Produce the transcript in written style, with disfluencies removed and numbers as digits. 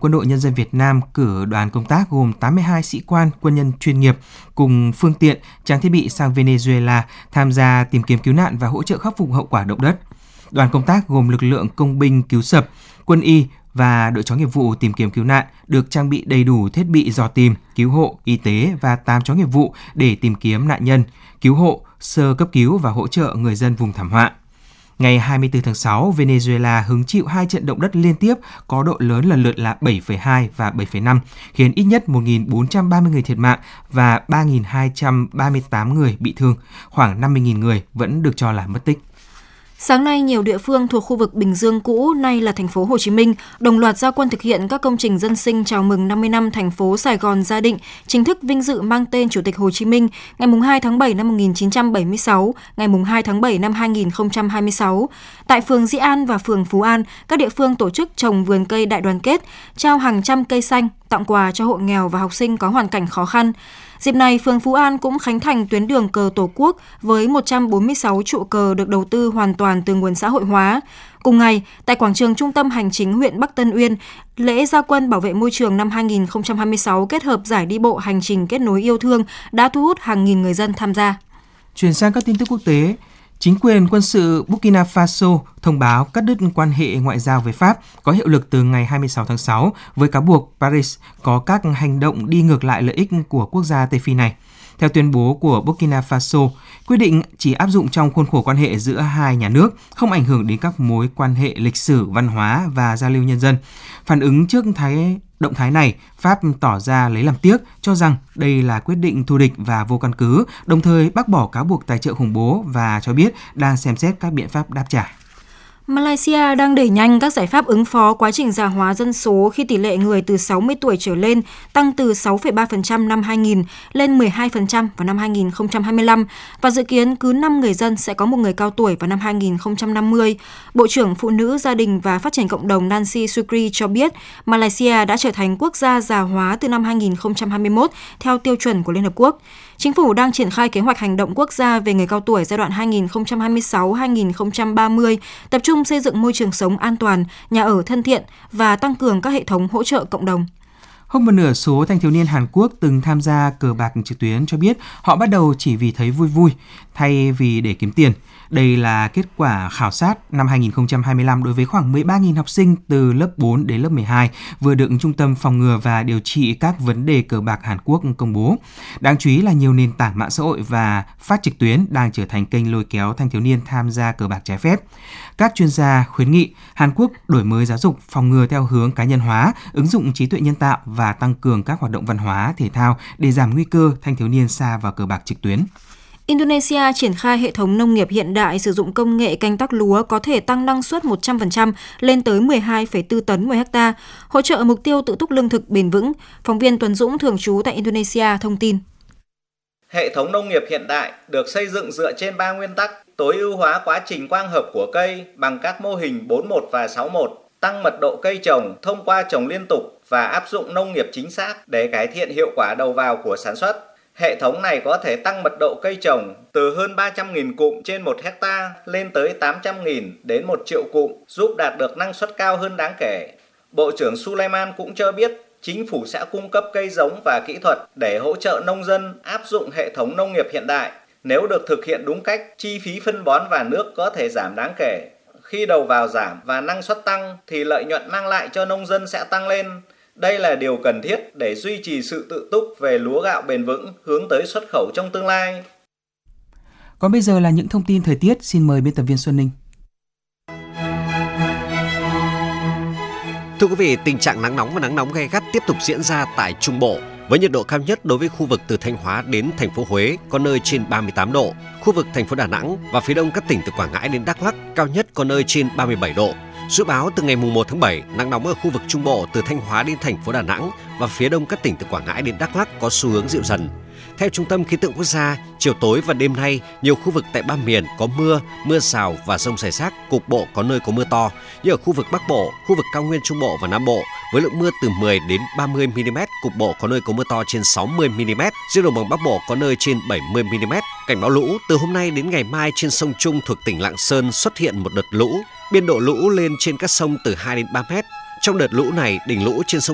Quân đội Nhân dân Việt Nam cử đoàn công tác gồm 82 sĩ quan, quân nhân chuyên nghiệp cùng phương tiện, trang thiết bị sang Venezuela tham gia tìm kiếm cứu nạn và hỗ trợ khắc phục hậu quả động đất. Đoàn công tác gồm lực lượng công binh cứu sập, quân y và đội chó nghiệp vụ tìm kiếm cứu nạn được trang bị đầy đủ thiết bị dò tìm, cứu hộ, y tế và 8 chó nghiệp vụ để tìm kiếm nạn nhân, cứu hộ, sơ cấp cứu và hỗ trợ người dân vùng thảm họa. Ngày 24 tháng 6, Venezuela hứng chịu 2 trận động đất liên tiếp có độ lớn lần lượt là 7,2 và 7,5, khiến ít nhất 1.430 người thiệt mạng và 3.238 người bị thương, khoảng 50.000 người vẫn được cho là mất tích. Sáng nay, nhiều địa phương thuộc khu vực Bình Dương cũ, nay là thành phố Hồ Chí Minh, đồng loạt ra quân thực hiện các công trình dân sinh chào mừng 50 năm thành phố Sài Gòn gia định, chính thức vinh dự mang tên Chủ tịch Hồ Chí Minh ngày 2 tháng 7 năm 1976, ngày 2 tháng 7 năm 2026. Tại phường Dĩ An và phường Phú An, các địa phương tổ chức trồng vườn cây đại đoàn kết, trao hàng trăm cây xanh, tặng quà cho hộ nghèo và học sinh có hoàn cảnh khó khăn. Dịp này, phường Phú An cũng khánh thành tuyến đường cờ Tổ quốc với 146 trụ cờ được đầu tư hoàn toàn từ nguồn xã hội hóa. Cùng ngày, tại quảng trường trung tâm hành chính huyện Bắc Tân Uyên, lễ ra quân bảo vệ môi trường năm 2026 kết hợp giải đi bộ hành trình kết nối yêu thương đã thu hút hàng nghìn người dân tham gia. Chuyển sang các tin tức quốc tế. Chính quyền quân sự Burkina Faso thông báo cắt đứt quan hệ ngoại giao với Pháp có hiệu lực từ ngày 26 tháng 6 với cáo buộc Paris có các hành động đi ngược lại lợi ích của quốc gia Tây Phi này. Theo tuyên bố của Burkina Faso, quyết định chỉ áp dụng trong khuôn khổ quan hệ giữa hai nhà nước, không ảnh hưởng đến các mối quan hệ lịch sử, văn hóa và giao lưu nhân dân. Phản ứng trước động thái này, Pháp tỏ ra lấy làm tiếc, cho rằng đây là quyết định thù địch và vô căn cứ, đồng thời bác bỏ cáo buộc tài trợ khủng bố và cho biết đang xem xét các biện pháp đáp trả. Malaysia đang đẩy nhanh các giải pháp ứng phó quá trình già hóa dân số khi tỷ lệ người từ 60 tuổi trở lên tăng từ 6,3% năm 2000 lên 12% vào năm 2025 và dự kiến cứ 5 người dân sẽ có một người cao tuổi vào năm 2050. Bộ trưởng Phụ nữ, Gia đình và Phát triển Cộng đồng Nancy Sukri cho biết Malaysia đã trở thành quốc gia già hóa từ năm 2021 theo tiêu chuẩn của Liên Hợp Quốc. Chính phủ đang triển khai kế hoạch hành động quốc gia về người cao tuổi giai đoạn 2026-2030, tập trung xây dựng môi trường sống an toàn, nhà ở thân thiện và tăng cường các hệ thống hỗ trợ cộng đồng. Hơn một nửa số thanh thiếu niên Hàn Quốc từng tham gia cờ bạc trực tuyến cho biết họ bắt đầu chỉ vì thấy vui vui, thay vì để kiếm tiền. Đây là kết quả khảo sát năm 2025 đối với khoảng 13.000 học sinh từ lớp 4 đến lớp 12 vừa được Trung tâm Phòng ngừa và Điều trị các vấn đề cờ bạc Hàn Quốc công bố. Đáng chú ý là nhiều nền tảng mạng xã hội và phát trực tuyến đang trở thành kênh lôi kéo thanh thiếu niên tham gia cờ bạc trái phép. Các chuyên gia khuyến nghị Hàn Quốc đổi mới giáo dục, phòng ngừa theo hướng cá nhân hóa, ứng dụng trí tuệ nhân tạo và tăng cường các hoạt động văn hóa, thể thao để giảm nguy cơ thanh thiếu niên sa vào cờ bạc trực tuyến. Indonesia triển khai hệ thống nông nghiệp hiện đại sử dụng công nghệ canh tác lúa có thể tăng năng suất 100% lên tới 12,4 tấn mỗi hectare, hỗ trợ mục tiêu tự túc lương thực bền vững. Phóng viên Tuấn Dũng thường trú tại Indonesia thông tin. Hệ thống nông nghiệp hiện đại được xây dựng dựa trên 3 nguyên tắc: tối ưu hóa quá trình quang hợp của cây bằng các mô hình 41 và 61, tăng mật độ cây trồng thông qua trồng liên tục và áp dụng nông nghiệp chính xác để cải thiện hiệu quả đầu vào của sản xuất. Hệ thống này có thể tăng mật độ cây trồng từ hơn 300.000 cụm trên 1 hectare lên tới 800.000 đến 1 triệu cụm, giúp đạt được năng suất cao hơn đáng kể. Bộ trưởng Sulaiman cũng cho biết chính phủ sẽ cung cấp cây giống và kỹ thuật để hỗ trợ nông dân áp dụng hệ thống nông nghiệp hiện đại. Nếu được thực hiện đúng cách, chi phí phân bón và nước có thể giảm đáng kể. Khi đầu vào giảm và năng suất tăng thì lợi nhuận mang lại cho nông dân sẽ tăng lên. Đây là điều cần thiết để duy trì sự tự túc về lúa gạo bền vững hướng tới xuất khẩu trong tương lai. Còn bây giờ là những thông tin thời tiết, xin mời biên tập viên Xuân Ninh. Thưa quý vị, tình trạng nắng nóng và nắng nóng gay gắt tiếp tục diễn ra tại Trung Bộ, với nhiệt độ cao nhất đối với khu vực từ Thanh Hóa đến thành phố Huế có nơi trên 38 độ, khu vực thành phố Đà Nẵng và phía đông các tỉnh từ Quảng Ngãi đến Đắk Lắk cao nhất có nơi trên 37 độ. Dự báo từ ngày 1 tháng 7, nắng nóng ở khu vực Trung Bộ từ Thanh Hóa đến thành phố Đà Nẵng và phía đông các tỉnh từ Quảng Ngãi đến Đắk Lắk có xu hướng dịu dần. Theo Trung tâm Khí tượng Quốc gia, chiều tối và đêm nay, nhiều khu vực tại Ba Miền có mưa, mưa rào và dông rải rác, cục bộ có nơi có mưa to. Như ở khu vực Bắc Bộ, khu vực Cao Nguyên Trung Bộ và Nam Bộ, với lượng mưa từ 10 đến 30 mm, cục bộ có nơi có mưa to trên 60 mm, riêng đồng bằng Bắc Bộ có nơi trên 70 mm. Cảnh báo lũ từ hôm nay đến ngày mai trên sông Trung thuộc tỉnh Lạng Sơn xuất hiện một đợt lũ, biên độ lũ lên trên các sông từ 2 đến 3 m. Trong đợt lũ này, đỉnh lũ trên sông